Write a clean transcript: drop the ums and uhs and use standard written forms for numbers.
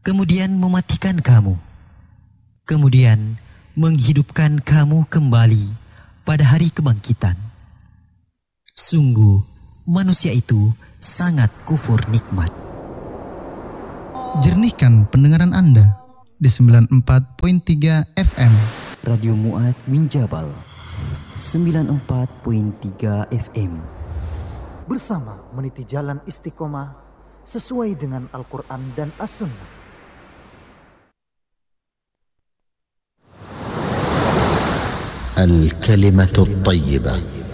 kemudian mematikan kamu, kemudian menghidupkan kamu kembali pada hari kebangkitan. Sungguh, manusia itu sangat kufur nikmat. Jernihkan pendengaran Anda di 94.3 FM. Radio Mu'adz bin Jabal 94.3 FM. Bersama meniti jalan istiqomah sesuai dengan Al-Quran dan As-Sunnah. الكلمة الطيبة